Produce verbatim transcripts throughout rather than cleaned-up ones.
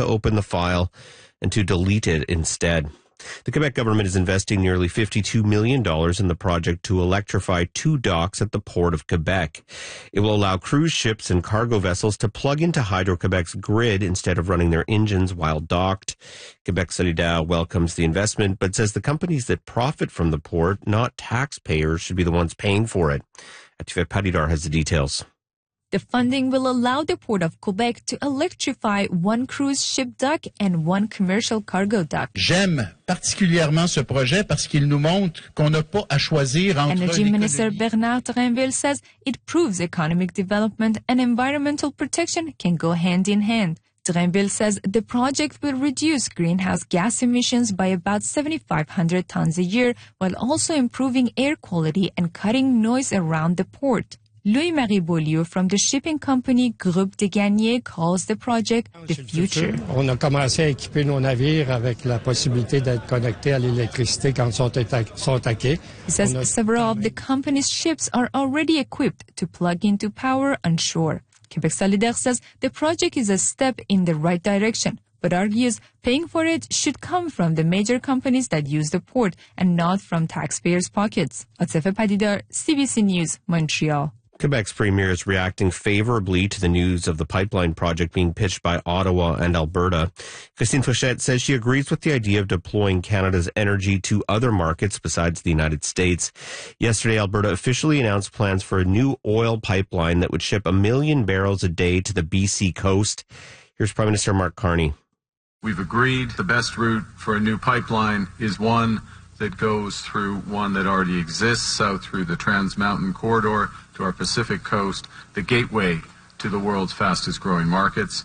to open the file and to delete it instead. The Quebec government is investing nearly fifty-two million dollars in the project to electrify two docks at the Port of Quebec. It will allow cruise ships and cargo vessels to plug into Hydro-Quebec's grid instead of running their engines while docked. Quebec Solidaire welcomes the investment, but says the companies that profit from the port, not taxpayers, should be the ones paying for it. Atife Padidar has the details. The funding will allow the Port of Quebec to electrify one cruise ship dock and one commercial cargo dock. J'aime particulièrement ce projet parce qu'il nous montre qu'on n'a pas à choisir entre Energy Minister Bernard Drinville says it proves economic development and environmental protection can go hand in hand. Drinville says the project will reduce greenhouse gas emissions by about seven thousand five hundred tons a year while also improving air quality and cutting noise around the port. Louis-Marie Beaulieu from the shipping company Groupe des Gagnés calls the project the future. On a commencé à équiper nos navires avec la possibilité d'être connectés à l'électricité quand sont attaqués. He says several of the company's ships are already equipped to plug into power on shore. Quebec Solidaire says the project is a step in the right direction, but argues paying for it should come from the major companies that use the port and not from taxpayers' pockets. Atife Padidar, C B C News, Montreal. Quebec's premier is reacting favorably to the news of the pipeline project being pitched by Ottawa and Alberta. Christine Fauchette says she agrees with the idea of deploying Canada's energy to other markets besides the United States. Yesterday, Alberta officially announced plans for a new oil pipeline that would ship a million barrels a day to the B C coast. Here's Prime Minister Mark Carney. We've agreed the best route for a new pipeline is one that goes through one that already exists, south through the Trans Mountain Corridor to our Pacific coast, the gateway to the world's fastest growing markets.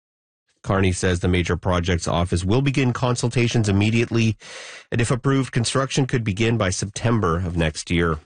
Carney says the Major Projects Office will begin consultations immediately, and if approved, construction could begin by September of next year.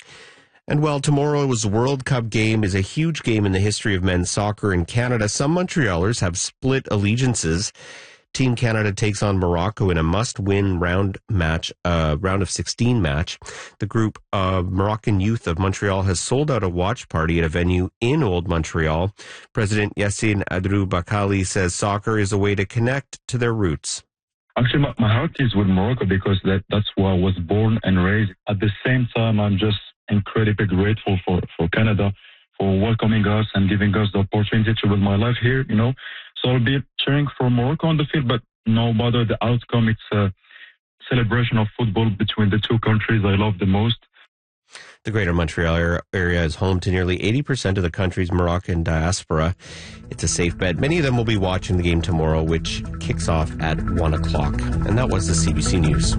And while tomorrow's World Cup game is a huge game in the history of men's soccer in Canada, some Montrealers have split allegiances. Team Canada takes on Morocco in a must-win round match, uh, round of sixteen match. The group of Moroccan youth of Montreal has sold out a watch party at a venue in Old Montreal. President Yassine Adrou Bakali says soccer is a way to connect to their roots. Actually, my, my heart is with Morocco because that, that's where I was born and raised. At the same time, I'm just incredibly grateful for, for Canada for welcoming us and giving us the opportunity to build my life here, you know. So I'll be cheering for Morocco on the field, but no matter the outcome, it's a celebration of football between the two countries I love the most. The Greater Montreal area is home to nearly eighty percent of the country's Moroccan diaspora. It's a safe bet. Many of them will be watching the game tomorrow, which kicks off at one o'clock. And that was the C B C News.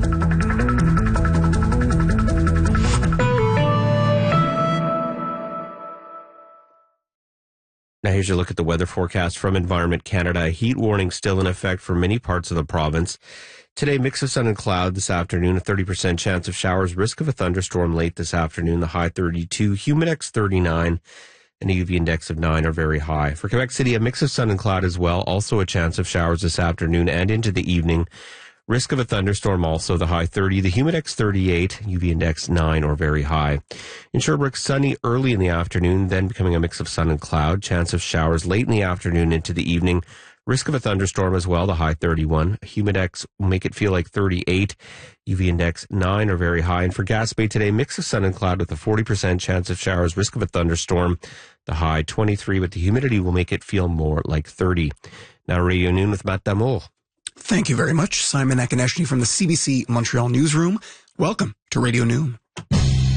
Now here's your look at the weather forecast from Environment Canada. A heat warning still in effect for many parts of the province. Today, mix of sun and cloud this afternoon, a thirty percent chance of showers, risk of a thunderstorm late this afternoon, the high thirty-two, humidex thirty-nine, and a U V index of nine are very high. For Quebec City, a mix of sun and cloud as well, also a chance of showers this afternoon and into the evening. Risk of a thunderstorm also, the high thirty, the humidex thirty-eight, U V index nine or very high. In Sherbrooke, sunny early in the afternoon, then becoming a mix of sun and cloud. Chance of showers late in the afternoon into the evening. Risk of a thunderstorm as well, the high thirty-one. Humidex will make it feel like thirty-eight. U V index nine or very high. And for Gaspé today, mix of sun and cloud with a forty percent chance of showers. Risk of a thunderstorm, the high twenty-three, but the humidity will make it feel more like thirty. Now Radio Noon with Matt Damour. Thank you very much, Simon Akonechny from the C B C Montreal Newsroom. Welcome to Radio Noon.